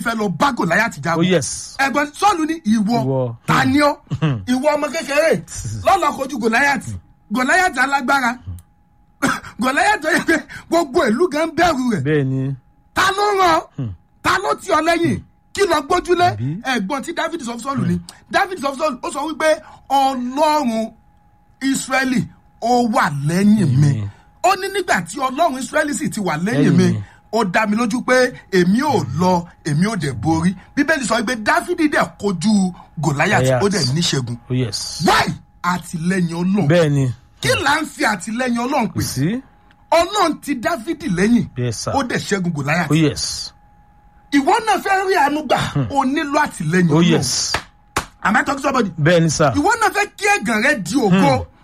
fẹ́ lọ bá Gòláyátì jagun. Oh yes. Ẹ̀gbọ́n Sọ́ọ̀lù ní ìwọ ta ni ọ́? Ìwọ ọmọ kékeré lọ́lọ́ kojú Gòláyátì. Gòláyátì alágbára. Gòláyátì yẹ pé gbogbo ìlú gan bẹ̀rù rẹ̀. Bẹ́ẹ̀ni. Ta ló rán? Ta ló tì ọ́ lẹ́yìn? Kí lọ gbójúlé? Ẹ̀gbọ́n tí David sọ fún Sọ́ọ̀lù ni. David sọ fún Sọ́ọ̀lù ó sọ wípé Ọlọ́run Ísírẹ́lì ó wà lẹ́yìn mi. Ó ní nígbà tí Ọlọ́run Ísírẹ́lì sì ti wà lẹ́yìn mi, ó dá mi lójú pé èmi ò lọ, èmi ò dẹ̀ borí. Bíbélì sọ pé Dáfídì dẹ̀ kojú Gòláyátì, ó dẹ̀ níṣẹ́gun. Oh yes. Why? Àtìlẹ́yìn Ọlọ́run. Bẹ́ẹ̀ni. Kí là ń fi àtìlẹ́yìn Ọlọ́run pè? Sí. Ọlọ́run ti Dáfídì lẹ́yìn, Yes sir. ó dẹ̀ ṣẹ́gun Gòláyátì. Oh yes. Ìwọ náà fẹ́ rí àánú gbà, o nílò àtìlẹ́yìn Oh Ọlọ́run. yes. Am I talking to somebody? Bẹ́ẹ̀ni sir. Ìwọ náà fẹ́ kí ẹ̀gàn rẹ di ògo,